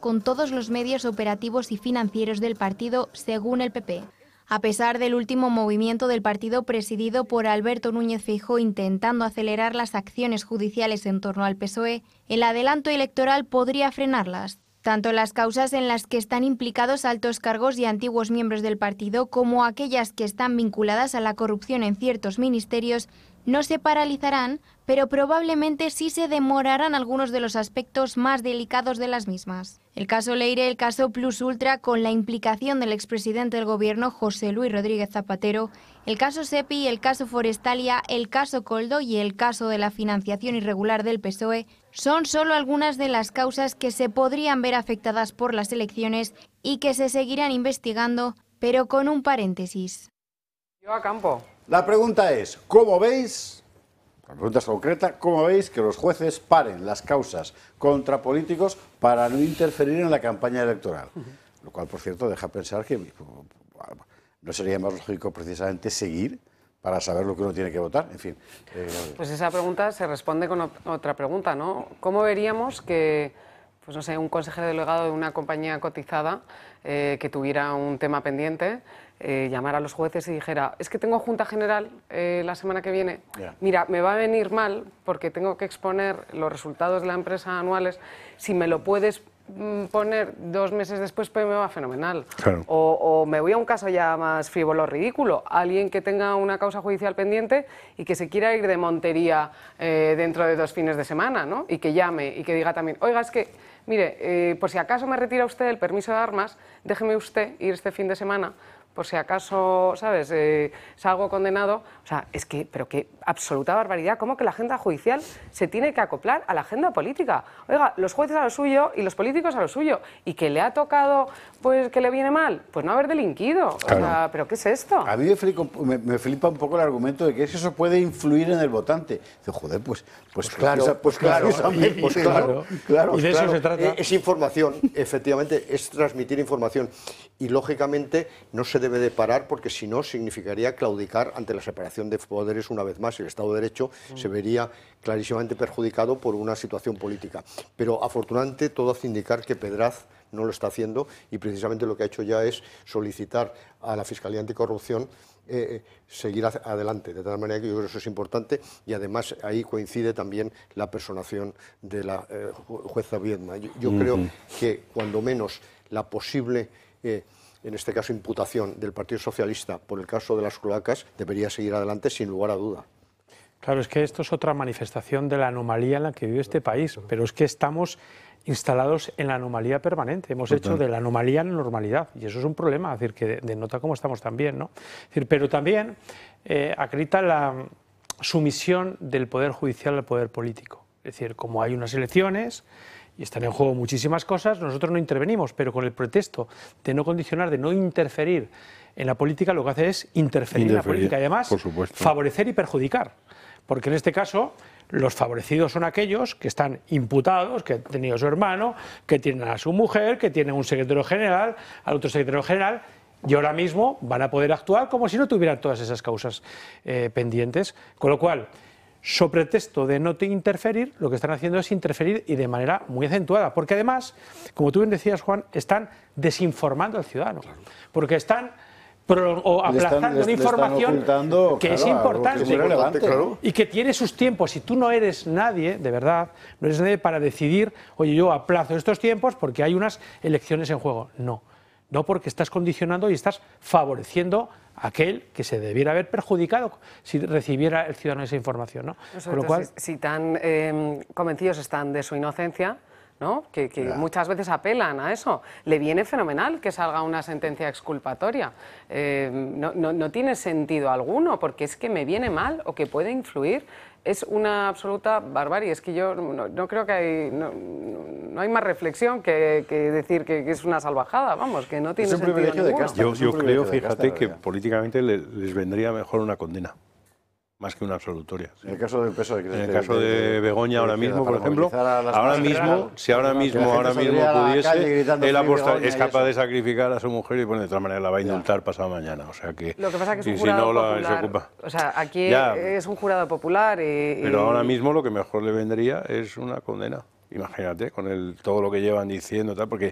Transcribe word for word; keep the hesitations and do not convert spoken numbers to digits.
con todos los medios operativos y financieros del partido, según el P P. A pesar del último movimiento del partido presidido por Alberto Núñez Feijóo intentando acelerar las acciones judiciales en torno al P S O E, el adelanto electoral podría frenarlas. Tanto las causas en las que están implicados altos cargos y antiguos miembros del partido como aquellas que están vinculadas a la corrupción en ciertos ministerios no se paralizarán, pero probablemente sí se demorarán algunos de los aspectos más delicados de las mismas. El caso Leire, el caso Plus Ultra, con la implicación del expresidente del Gobierno, José Luis Rodríguez Zapatero, el caso SEPI, el caso Forestalia, el caso Coldo y el caso de la financiación irregular del P S O E son solo algunas de las causas que se podrían ver afectadas por las elecciones y que se seguirán investigando, pero con un paréntesis. Yo a campo. La pregunta es, ¿cómo veis, la pregunta es concreta, cómo veis que los jueces paren las causas contra políticos para no interferir en la campaña electoral? Lo cual, por cierto, deja pensar que no sería más lógico precisamente seguir para saber lo que uno tiene que votar, en fin. Eh, pues esa pregunta se responde con otra pregunta, ¿no? ¿Cómo veríamos que, pues no sé, un consejero delegado de una compañía cotizada eh, que tuviera un tema pendiente, eh, llamara a los jueces y dijera, es que tengo Junta General eh, la semana que viene, yeah. mira, me va a venir mal porque tengo que exponer los resultados de la empresa anuales, si me lo puedes poner dos meses después, pues me va fenomenal. Claro. O, o me voy a un caso ya más frívolo, ridículo, alguien que tenga una causa judicial pendiente y que se quiera ir de montería eh, dentro de dos fines de semana, ¿no? Y que llame y que diga también, oiga, es que, mire, eh, por si acaso me retira usted el permiso de armas, déjeme usted ir este fin de semana, por si acaso, ¿sabes?, eh, salgo condenado. O sea, es que, pero qué absoluta barbaridad, ¿cómo que la agenda judicial se tiene que acoplar a la agenda política? Oiga, los jueces a lo suyo y los políticos a lo suyo, y que le ha tocado, pues, que le viene mal, pues no haber delinquido. Claro. O sea, ¿pero qué es esto? A mí me flipa, me, me flipa un poco el argumento de que es que eso puede influir en el votante. Dice, joder, pues, pues, pues claro, pues, pues claro, y, pues claro, claro, y de claro. eso se trata. Es información, efectivamente, es transmitir información, y lógicamente no se debe de parar porque si no significaría claudicar ante la separación de poderes una vez más. El Estado de Derecho mm. se vería clarísimamente perjudicado por una situación política. Pero afortunadamente todo hace indicar que Pedraz no lo está haciendo, y precisamente lo que ha hecho ya es solicitar a la Fiscalía Anticorrupción eh, seguir adelante, de tal manera que yo creo que eso es importante, y además ahí coincide también la personación de la eh, jueza Viedma. Yo, yo mm-hmm. creo que cuando menos la posible eh, en este caso imputación del Partido Socialista por el caso de las cloacas debería seguir adelante sin lugar a duda. Claro, es que esto es otra manifestación de la anomalía en la que vive este país, pero es que estamos instalados en la anomalía permanente, hemos Total. hecho de la anomalía la normalidad, y eso es un problema, es decir, que denota cómo estamos también, ¿no? Es decir, pero también eh, acredita la sumisión del Poder Judicial al Poder Político, es decir, como hay unas elecciones y están en juego muchísimas cosas, nosotros no intervenimos, pero con el pretexto de no condicionar, de no interferir en la política, lo que hace es interferir, interferir en la política y además favorecer y perjudicar. Porque en este caso los favorecidos son aquellos que están imputados, que han tenido a su hermano, que tienen a su mujer, que tienen un secretario general, al otro secretario general, y ahora mismo van a poder actuar como si no tuvieran todas esas causas eh, pendientes, con lo cual, so pretexto de no interferir, lo que están haciendo es interferir, y de manera muy acentuada, porque además, como tú bien decías, Juan, están desinformando al ciudadano, porque están Pro, o aplazando están, una información que claro, es importante, que es relevante, claro. y que tiene sus tiempos. Si tú no eres nadie, de verdad, no eres nadie para decidir, oye, yo aplazo estos tiempos porque hay unas elecciones en juego. No, no, porque estás condicionando y estás favoreciendo a aquel que se debiera haber perjudicado si recibiera el ciudadano esa información, ¿no? Pues Con lo cual, si, si tan eh, convencidos están de su inocencia, ¿no? que, que yeah. muchas veces apelan a eso, le viene fenomenal que salga una sentencia exculpatoria. Eh, no, no, no tiene sentido alguno, porque es que me viene mal o que puede influir. Es una absoluta barbarie. Es que yo no, no creo que hay, no, no hay más reflexión que, que decir que, que es una salvajada, vamos, que no tiene es un sentido privilegio ninguno. De casta, yo yo creo, fíjate, casta, que políticamente le, les vendría mejor una condena, más que una absolutoria. En el caso del P S O E, en el caso de Begoña ahora mismo, por ejemplo, ahora mismo, si ahora mismo, ahora mismo pudiese, él apostar, es capaz de sacrificar a su mujer y, bueno, de otra manera la va a indultar ya. pasado mañana, o sea que... Lo que pasa es que es un jurado si no, popular, la, se ocupa. O sea, aquí ya. es un jurado popular y... Pero ahora mismo lo que mejor le vendría es una condena. Imagínate, con el, todo lo que llevan diciendo, tal, porque